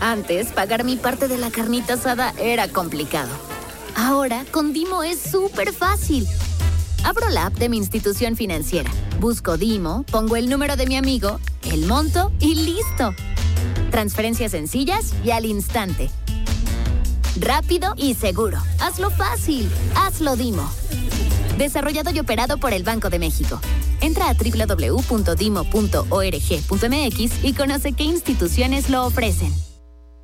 Antes, pagar mi parte de la carnita asada era complicado. Ahora, con Dimo es súper fácil. Abro la app de mi institución financiera, busco Dimo, pongo el número de mi amigo, el monto y ¡listo! Transferencias sencillas y al instante. Rápido y seguro. Hazlo fácil. Hazlo Dimo. Desarrollado y operado por el Banco de México. Entra a www.dimo.org.mx y conoce qué instituciones lo ofrecen.